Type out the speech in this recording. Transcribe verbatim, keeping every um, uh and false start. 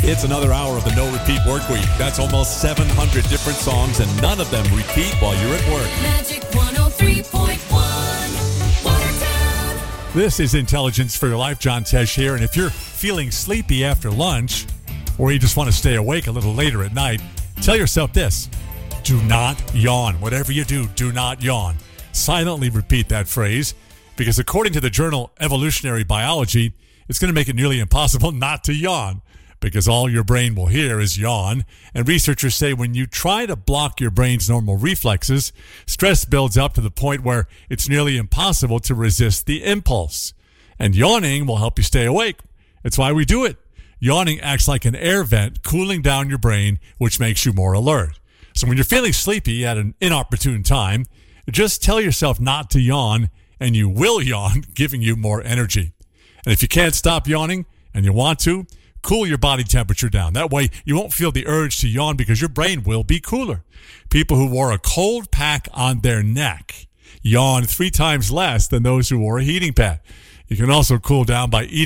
It's another hour of the No Repeat Work Week. That's almost seven hundred different songs, and none of them repeat while you're at work. Magic one oh three point one, Watertown. This is Intelligence for Your Life. John Tesh here. And if you're feeling sleepy after lunch, or you just want to stay awake a little later at night, tell yourself this: do not yawn. Whatever you do, do not yawn. Silently repeat that phrase, because according to the journal Evolutionary Biology, it's going to make it nearly impossible not to yawn, because all your brain will hear is yawn. And researchers say when you try to block your brain's normal reflexes, stress builds up to the point where it's nearly impossible to resist the impulse. And yawning will help you stay awake. It's why we do it. Yawning acts like an air vent, cooling down your brain, which makes you more alert. So when you're feeling sleepy at an inopportune time, just tell yourself not to yawn, and you will yawn, giving you more energy. And if you can't stop yawning and you want to, cool your body temperature down. That way you won't feel the urge to yawn because your brain will be cooler. People who wore a cold pack on their neck yawn three times less than those who wore a heating pad. You can also cool down by eating